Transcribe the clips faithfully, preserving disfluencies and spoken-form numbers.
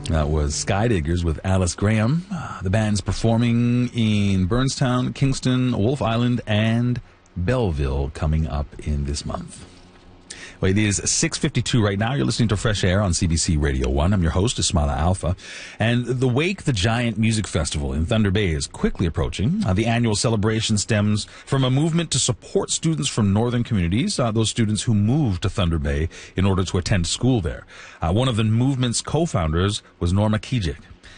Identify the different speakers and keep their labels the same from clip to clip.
Speaker 1: That was Skydiggers with Alice Graham. Uh, the band's performing in Burnstown, Kingston, Wolfe Island, and Belleville coming up in this month. Well, it is six fifty-two right now. You're listening to Fresh Air on C B C Radio one. I'm your host, Ismaila Alpha. And the Wake the Giant Music Festival in Thunder Bay is quickly approaching. Uh, the annual celebration stems from a movement to support students from northern communities, uh, those students who moved to Thunder Bay in order to attend school there. Uh, one of the movement's co-founders was Norma Kijik,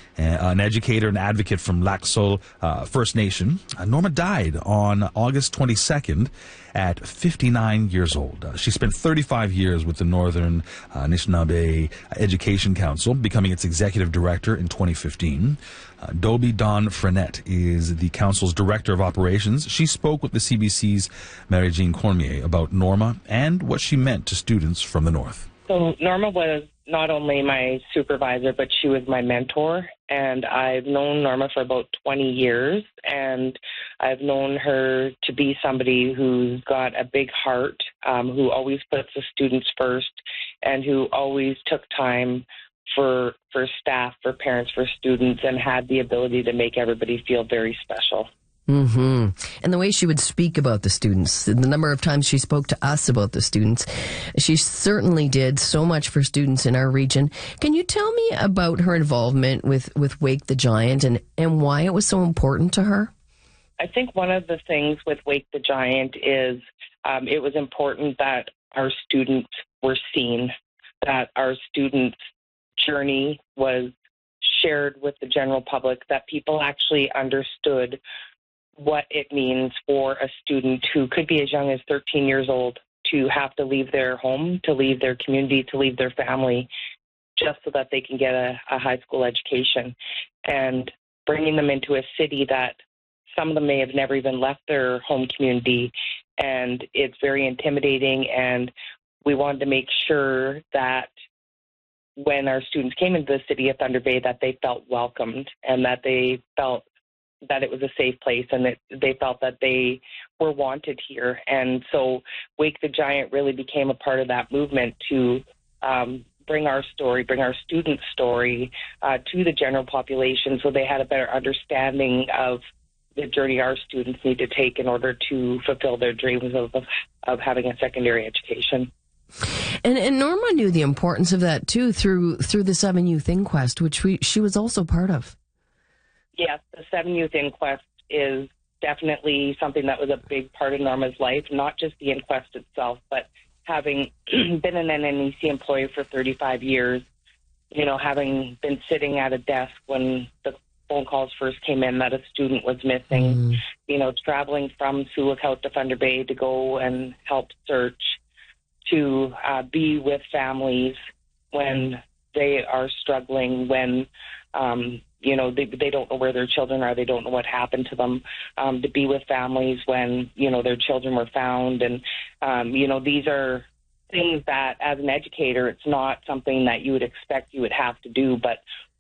Speaker 1: an educator and advocate from Lac Seul uh, First Nation. Uh, Norma died on August twenty-second at fifty-nine years old. Uh, she spent thirty-five years with the Northern uh, Anishinaabe Education Council, becoming its executive director in twenty fifteen. Uh, Dobie Dawn Frenette is the council's director of operations. She spoke with the C B C's Marie-Jean Cormier about Norma and what she meant to students from the North.
Speaker 2: So Norma was not only my supervisor, but she was my mentor. And I've known Norma for about twenty years. And I've known her to be somebody who's got a big heart, um, who always puts the students first, and who always took time for for staff, for parents, for students, and had the ability to make everybody feel very special.
Speaker 3: Mm-hmm. And the way she would speak about the students, the number of times she spoke to us about the students, she certainly did so much for students in our region. Can you tell me about her involvement with, with Wake the Giant and, and why it was so important to her?
Speaker 2: I think one of the things with Wake the Giant is um, it was important that our students were seen, that our students' journey was shared with the general public, that people actually understood what it means for a student who could be as young as thirteen years old to have to leave their home, to leave their community, to leave their family, just so that they can get a, a high school education. And bringing them into a city that some of them may have never even left their home community, and it's very intimidating. And we wanted to make sure that when our students came into the city of Thunder Bay, that they felt welcomed and that they felt that it was a safe place and that they felt that they were wanted here. And so Wake the Giant really became a part of that movement to um, bring our story, bring our students' story uh, to the general population so they had a better understanding of the journey our students need to take in order to fulfill their dreams of, of, of having a secondary education.
Speaker 3: And, and Norma knew the importance of that, too, through through the Seven Youth Inquest, which we, she was also part of.
Speaker 2: Yes, the Seven Youth Inquest is definitely something that was a big part of Norma's life, not just the inquest itself, but having been an N N E C employee for thirty-five years, you know, having been sitting at a desk when the phone calls first came in that a student was missing, mm. you know, traveling from Sioux Lookout to Thunder Bay to go and help search, to uh, be with families when they are struggling, when um, you know, they, they don't know where their children are. They don't know what happened to them. Um, to be with families when, you know, their children were found. And, um, you know, these are things that as an educator, it's not something that you would expect you would have to do. But